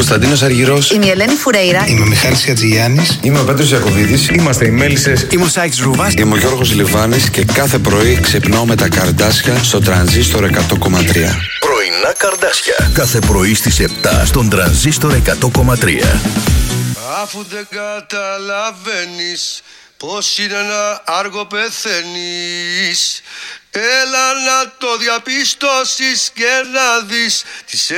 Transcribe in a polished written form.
Κωνσταντίνος Αργυρός. Είμαι η Ελένη Φουρέιρα. Είμαι ο Μιχάλης Χατζηγιάννης. Είμαι ο Πέτρος Ιακωβίδης. Είμαστε οι Μέλισσες. Είμαι ο Σάικς Ρούβας. Είμαι ο Γιώργος Λιβάνης και κάθε πρωί ξυπνάω με τα Καρντάσια στο Τρανζίστορ 100,3. Πρωινά Καρντάσια. Κάθε πρωί στις 7 στον Τρανζίστορ 100,3. Αφού δεν καταλαβαίνεις πως είναι να άργο πεθαίνεις, έλα να το διαπιστώσεις και να δεις τις